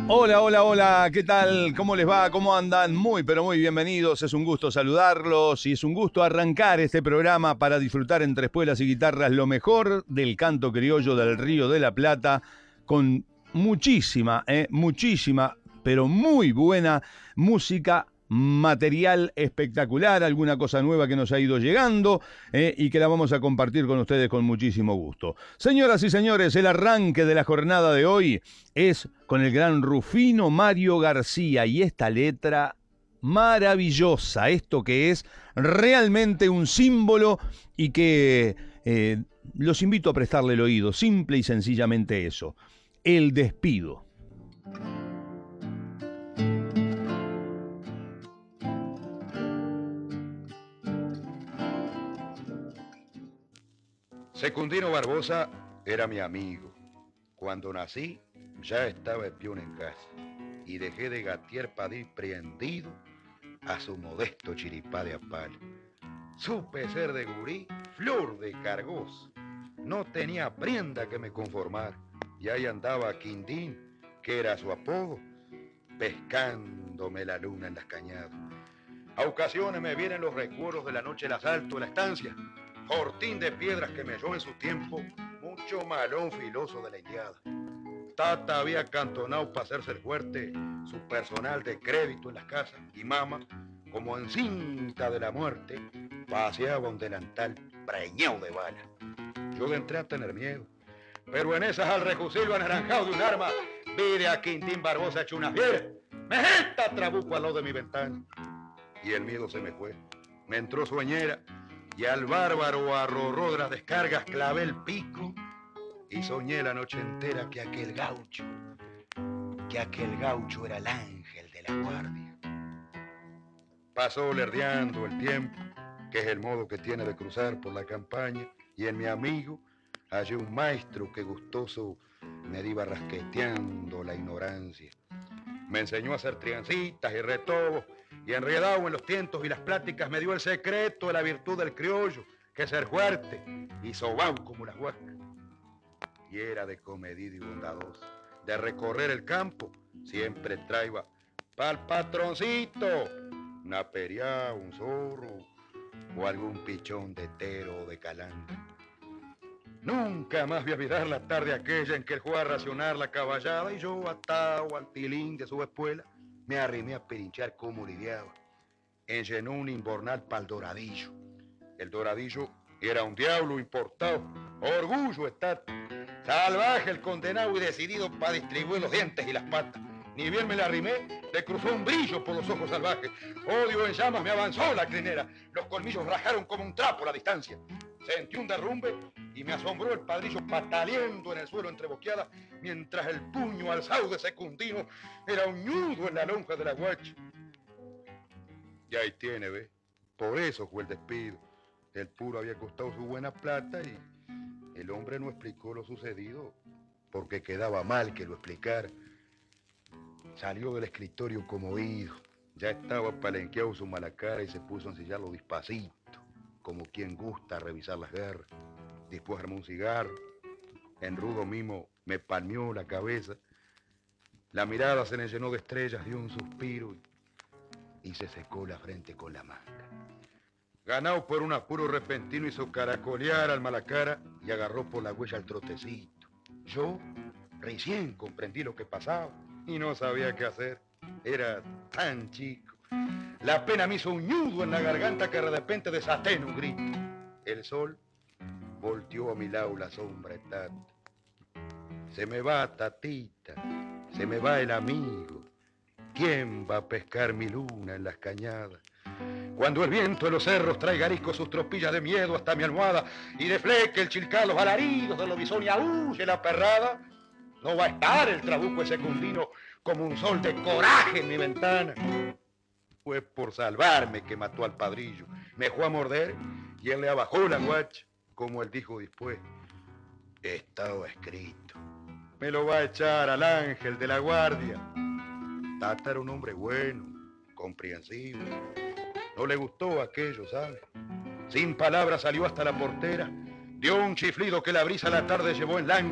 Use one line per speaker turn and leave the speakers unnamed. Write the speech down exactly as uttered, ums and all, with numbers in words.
Hola, hola, hola, ¿qué tal? ¿Cómo les va? ¿Cómo andan? Muy, pero muy bienvenidos. Es un gusto saludarlos y es un gusto arrancar este programa para disfrutar entre espuelas y guitarras lo mejor del canto criollo del Río de la Plata con muchísima, eh, muchísima, pero muy buena música, material espectacular, alguna cosa nueva que nos ha ido llegando eh, y que la vamos a compartir con ustedes con muchísimo gusto. Señoras y señores, el arranque de la jornada de hoy es con el gran Rufino Mario García y esta letra maravillosa, esto que es realmente un símbolo y que eh, los invito a prestarle el oído, simple y sencillamente eso, el despido.
Secundino Barbosa era mi amigo. Cuando nací, ya estaba el peón en casa y dejé de gatear para ir prendido a su modesto chiripá de apal. Supe ser de gurí, flor de cargoso. No tenía prenda que me conformar y ahí andaba Quindín, que era su apodo, pescándome la luna en las cañadas. A ocasiones me vienen los recuerdos de la noche del asalto de la estancia, fortín de piedras que me halló en su tiempo, mucho malón filoso de la indiada. Tata había acantonado para hacerse el fuerte su personal de crédito en las casas y mama, como en cinta de la muerte, paseaba un delantal preñado de bala. Yo entré a tener miedo, pero en esas al recusillo anaranjado de un arma, vi de a Quintín Barbosa hecho una fiera. Me jeta trabuco al lado de mi ventana. Y el miedo se me fue. Me entró sueñera y al bárbaro arrorró de las descargas clavé el pico y soñé la noche entera que aquel gaucho, que aquel gaucho era el ángel de la guardia. Pasó lerdeando el tiempo, que es el modo que tiene de cruzar por la campaña, y en mi amigo hallé un maestro que gustoso me iba rasqueteando la ignorancia. Me enseñó a hacer triancitas y retobos, y enredado en los tientos y las pláticas me dio el secreto de la virtud del criollo, que es ser fuerte y sobao como las huascas. Y era de comedido y bondadoso, de recorrer el campo, siempre traía pa'l patroncito una periá, un zorro o algún pichón de tero o de calandra. Nunca más voy a olvidar la tarde aquella en que él fue a racionar la caballada y yo, atado al tilín de su espuela, me arrimé a perinchar como lidiaba. Enllenó un inbornal pa'l doradillo. El doradillo era un diablo importado, orgullo está, salvaje el condenado y decidido para distribuir los dientes y las patas. Ni bien me la arrimé, le cruzó un brillo por los ojos salvajes. Odio en llamas me avanzó la crinera. Los colmillos rajaron como un trapo a la distancia. Sentí un derrumbe y me asombró el padrillo pataleando en el suelo entre boqueadas, mientras el puño alzado de Secundino era un nudo en la lonja de la guacha. Y ahí tiene, ¿ve? Por eso fue el despido. El puro había costado su buena plata y el hombre no explicó lo sucedido porque quedaba mal que lo explicara. Salió del escritorio como ido. Ya estaba palenqueado su mala cara y se puso a ensillarlo despacito, como quien gusta revisar las guerras. Después armó un cigarro. En rudo mimo me palmeó la cabeza. La mirada se le llenó de estrellas, dio un suspiro y, y se secó la frente con la manga. Ganado por un apuro repentino hizo caracolear al malacara y agarró por la huella al trotecito. Yo recién comprendí lo que pasaba y no sabía qué hacer. Era tan chico. La pena me hizo un nudo en la garganta que de repente desaté en un grito. El sol volteó a mi lado la sombra etata. Se me va Tatita, se me va el amigo. ¿Quién va a pescar mi luna en las cañadas? Cuando el viento de los cerros traiga arisco sus tropillas de miedo hasta mi almohada y defleque el chilcar los alaridos de los bisón y aúlle la perrada, no va a estar el trabuco de Secundino como un sol de coraje en mi ventana. Fue por salvarme que mató al padrillo. Me fue a morder y él le abajó la guacha, como él dijo después. Estaba escrito. Me lo va a echar al ángel de la guardia. Tata era un hombre bueno, comprensivo. No le gustó aquello, ¿sabe? Sin palabras salió hasta la portera, dio un chiflido que la brisa a la tarde llevó en lancha.